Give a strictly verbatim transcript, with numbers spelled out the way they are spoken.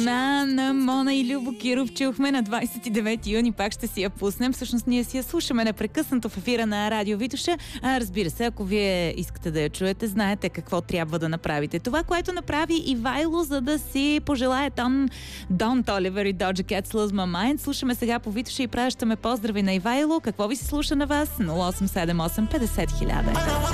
На, на Мона и Любо Киров чухме на двадесет и девети юни, пак ще си я пуснем. Всъщност ние си я слушаме непрекъснато в ефира на Радио Витоша. А, разбира се, ако вие искате да я чуете, знаете какво трябва да направите. Това, което направи Ивайло, за да си пожелае там Don Toliver и Doja Cat Lose My Mind. Слушаме сега по Витоша и пращаме поздрави на Ивайло. Какво ви се слуша на вас? нула осем седем осем петдесет хиляда.